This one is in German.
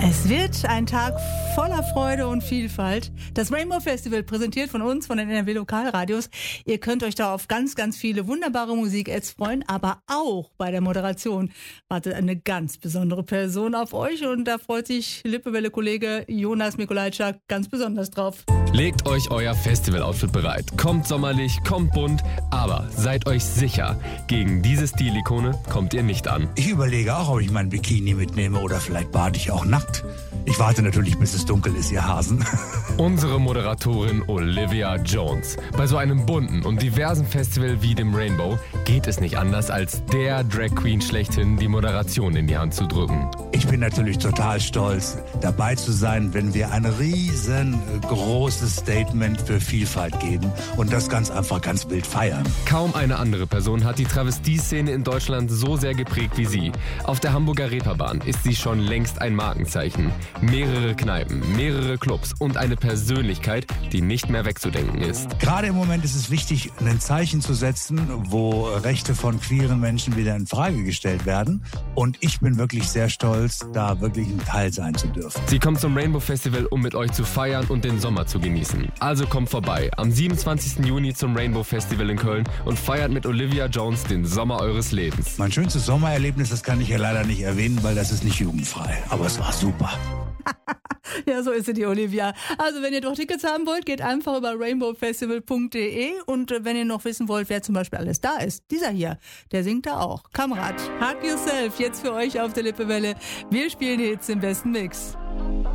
Es wird ein Tag voller Freude und Vielfalt. Das Rainbow Festival, präsentiert von uns, von den NRW Lokalradios. Ihr könnt euch da auf ganz, ganz viele wunderbare Musik-Ads freuen, aber auch bei der Moderation wartet eine ganz besondere Person auf euch und da freut sich Lippewelle-Kollege Jonas Mikolajczak ganz besonders drauf. Legt euch euer Festival-Outfit bereit. Kommt sommerlich, kommt bunt, aber seid euch sicher, gegen diese Stilikone kommt ihr nicht an. Ich überlege auch, ob ich mein Bikini mitnehme oder vielleicht bade ich auch nackt. Ich warte natürlich, bis es dunkel ist, ihr Hasen. Unsere Moderatorin Olivia Jones. Bei so einem bunten und diversen Festival wie dem Rainbow geht es nicht anders, als der Drag Queen schlechthin die Moderation in die Hand zu drücken. Ich bin natürlich total stolz, dabei zu sein, wenn wir ein riesengroßes Statement für Vielfalt geben und das ganz einfach ganz wild feiern. Kaum eine andere Person hat die Travestie-Szene in Deutschland so sehr geprägt wie sie. Auf der Hamburger Reeperbahn ist sie schon längst ein Markenzeichen. Mehrere Kneipen, mehrere Clubs und eine Persönlichkeit, die nicht mehr wegzudenken ist. Gerade im Moment ist es wichtig, ein Zeichen zu setzen, wo Rechte von queeren Menschen wieder in Frage gestellt werden. Und ich bin wirklich sehr stolz, da wirklich ein Teil sein zu dürfen. Sie kommt zum Rainbow Festival, um mit euch zu feiern und den Sommer zu genießen. Also kommt vorbei am 27. Juni zum Rainbow Festival in Köln und feiert mit Olivia Jones den Sommer eures Lebens. Mein schönstes Sommererlebnis, das kann ich ja leider nicht erwähnen, weil das ist nicht jugendfrei. Aber es war super. Ja, so ist sie, die Olivia. Also wenn ihr doch Tickets haben wollt, geht einfach über rainbowfestival.de und wenn ihr noch wissen wollt, wer zum Beispiel alles da ist, dieser hier, der singt da auch. Kamerad, Hug Yourself, jetzt für euch auf der Lippewelle. Wir spielen die Hits im besten Mix.